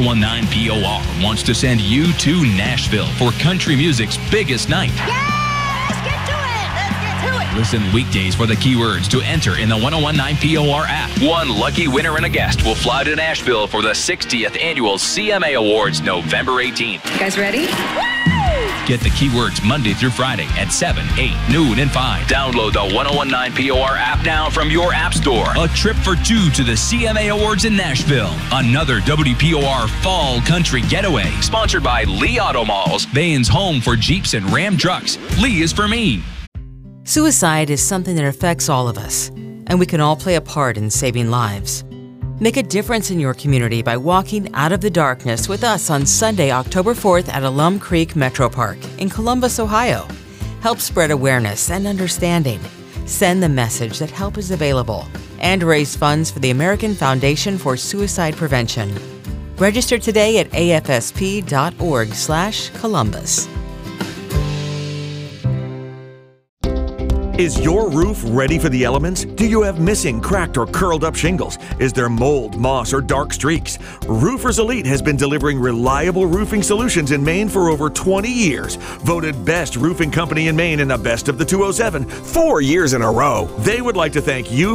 1019 POR wants to send you to Nashville for country music's biggest night. Let's get to it. Listen weekdays for the keywords to enter in the 1019 POR app. One lucky winner and a guest will fly to Nashville for the 60th Annual CMA Awards November 18th. You guys ready? Get the keywords Monday through Friday at 7, 8, noon, and 5. Download the 1019 POR app now from your app store. A trip for two to the CMA Awards in Nashville. Another WPOR Fall Country Getaway. Sponsored by Lee Auto Malls. Vane's home for Jeeps and Ram trucks. Lee is for me. Suicide is something that affects all of us, and we can all play a part in saving lives. Make a difference in your community by walking out of the darkness with us on Sunday, October 4th at Alum Creek Metro Park in Columbus, Ohio. Help spread awareness and understanding. Send the message that help is available and raise funds for the American Foundation for Suicide Prevention. Register today at afsp.org/Columbus. Is your roof ready for the elements? Do you have missing, cracked, or curled up shingles? Is there mold, moss, or dark streaks? Roofers Elite has been delivering reliable roofing solutions in Maine for over 20 years. Voted best roofing company in Maine in the Best of the 207 4 years in a row. They would like to thank you